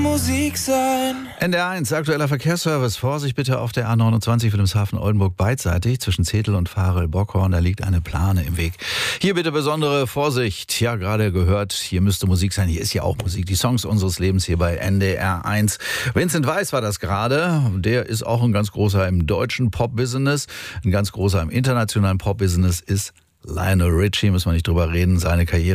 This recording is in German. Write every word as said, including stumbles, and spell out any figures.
Musik sein. N D R eins, aktueller Verkehrsservice. Vorsicht bitte auf der A neunundzwanzig Wilhelmshaven-Oldenburg beidseitig zwischen Zetel und Varel-Bockhorn. Da liegt eine Plane im Weg. Hier bitte besondere Vorsicht. Ja, gerade gehört, hier müsste Musik sein. Hier ist ja auch Musik. Die Songs unseres Lebens hier bei N D R eins. Vincent Weiss war das gerade. Der ist auch ein ganz großer im deutschen Pop-Business. Ein ganz großer im internationalen Pop-Business ist Lionel Richie. Müssen wir nicht drüber reden. Seine Karriere